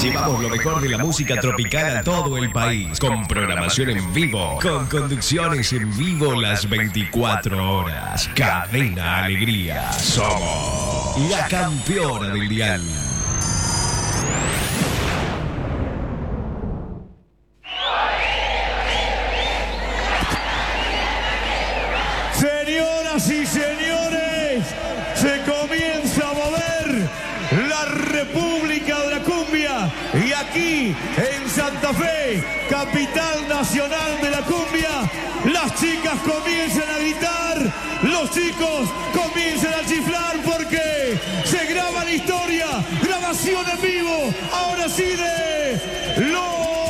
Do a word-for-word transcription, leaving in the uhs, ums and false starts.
Llevamos lo mejor de la música tropical a todo el país, con programación en vivo, con conducciones en vivo las veinticuatro horas. Cadena Alegría. Somos la campeona del dial. Señoras y señores, se comienza a mover la República de la Cumbia y aquí en Santa Fe, capital nacional de la cumbia, las chicas comienzan a gritar, los chicos comienzan a chiflar porque se graba la historia, grabación en vivo, ahora sí de los